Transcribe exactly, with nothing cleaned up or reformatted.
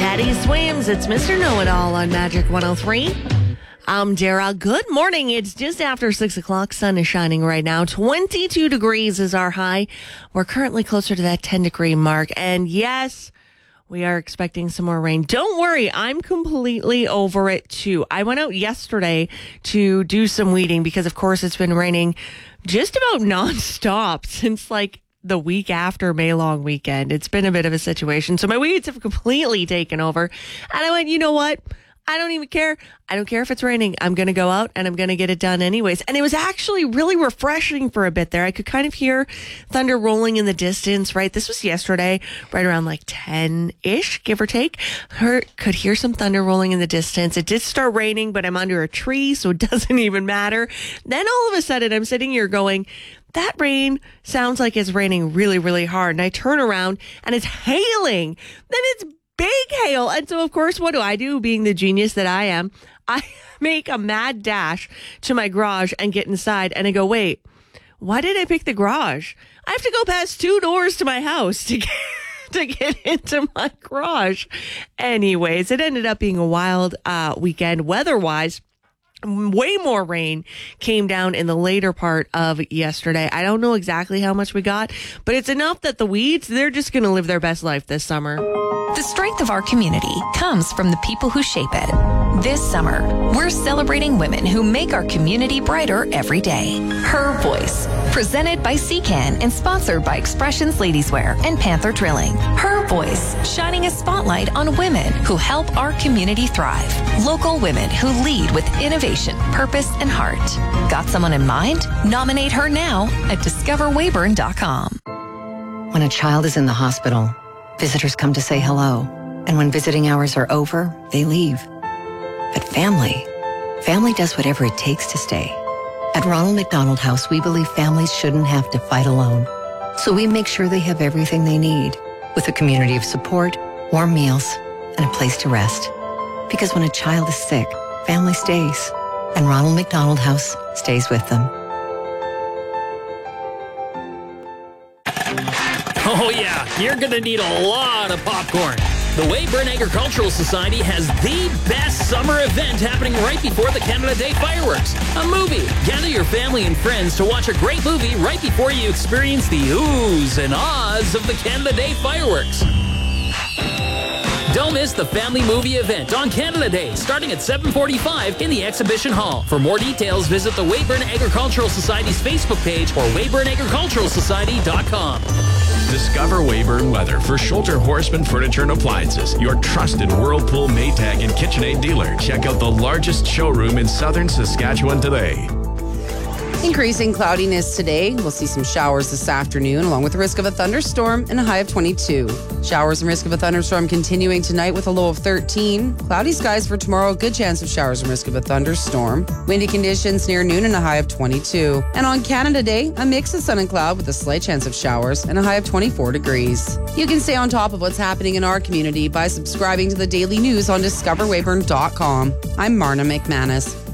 Teddy Swims, it's Mister Know-It-All on Magic one oh three. I'm Dara. Good morning. It's just after six o'clock. Sun is shining right now. twenty-two degrees is our high. We're currently closer to that ten degree mark. And yes, we are expecting some more rain. Don't worry. I'm completely over it too. I went out yesterday to do some weeding because, of course, it's been raining just about nonstop since like the week after May long weekend. It's been a bit of a situation. So my weeds have completely taken over. And I went, you know what? I don't even care. I don't care if it's raining. I'm going to go out and I'm going to get it done anyways. And it was actually really refreshing for a bit there. I could kind of hear thunder rolling in the distance, right? This was yesterday, right around like ten-ish, give or take. Heard, could hear some thunder rolling in the distance. It did start raining, but I'm under a tree, so it doesn't even matter. Then all of a sudden, I'm sitting here going, that rain sounds like it's raining really, really hard. And I turn around and it's hailing. Then it's big hail. And so, of course, what do I do? Being the genius that I am, I make a mad dash to my garage and get inside. And I go, wait, why did I pick the garage? I have to go past two doors to my house to get, to get into my garage. Anyways, it ended up being a wild uh, weekend weather-wise. Way more rain came down in the later part of yesterday. I don't know exactly how much we got, but it's enough that the weeds, they're just going to live their best life this summer. The strength of our community comes from the people who shape it. This summer, we're celebrating women who make our community brighter every day. Her Voice, presented by C CAN and sponsored by Expressions Ladieswear and Panther Drilling. Her Voice, shining a spotlight on women who help our community thrive. Local women who lead with innovation, purpose, and heart. Got someone in mind? Nominate her now at discover weyburn dot com. When a child is in the hospital, visitors come to say hello. And when visiting hours are over, they leave. But family, family does whatever it takes to stay. At Ronald McDonald House, we believe families shouldn't have to fight alone. So we make sure they have everything they need, with a community of support, warm meals, and a place to rest. Because when a child is sick, family stays, and Ronald McDonald House stays with them. Oh yeah, you're gonna need a lot of popcorn. The Weyburn Agricultural Society has the best summer event happening right before the Canada Day fireworks. A movie. Gather your family and friends to watch a great movie right before you experience the oohs and ahs of the Canada Day fireworks. Don't miss the family movie event on Canada Day, starting at seven forty-five in the Exhibition Hall. For more details, visit the Weyburn Agricultural Society's Facebook page or weyburn agricultural society dot com. Discover Weyburn Weather for Schulter Horseman Furniture and Appliances, your trusted Whirlpool, Maytag, and KitchenAid dealer. Check out the largest showroom in southern Saskatchewan today. Increasing cloudiness today. We'll see some showers this afternoon, along with the risk of a thunderstorm and a high of twenty-two. Showers and risk of a thunderstorm continuing tonight with a low of thirteen. Cloudy skies for tomorrow. Good chance of showers and risk of a thunderstorm. Windy conditions near noon and a high of twenty-two. And on Canada Day, a mix of sun and cloud with a slight chance of showers and a high of twenty-four degrees. You can stay on top of what's happening in our community by subscribing to the daily news on discover weyburn dot com. I'm Marna McManus.